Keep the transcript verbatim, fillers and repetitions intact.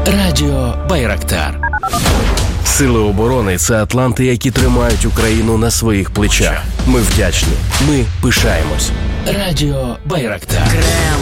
Радіо Байрактар. Сили оборони – це атланти, які тримають Україну на своїх плечах. Ми вдячні. Ми пишаємось. Радіо Байрактар. Кремль